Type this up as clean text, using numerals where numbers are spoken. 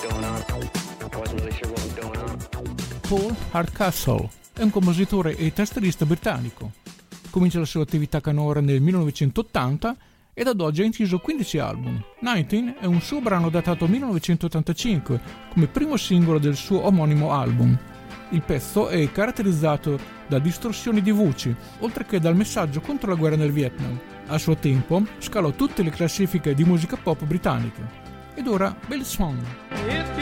Paul Hardcastle è un compositore e tastierista britannico. Comincia la sua attività canora nel 1980 ed ad oggi ha inciso 15 album. 19 è un suo brano datato 1985 come primo singolo del suo omonimo album. Il pezzo è caratterizzato da distorsioni di voci, oltre che dal messaggio contro la guerra nel Vietnam. A suo tempo scalò tutte le classifiche di musica pop britanniche. Ed ora, bel song!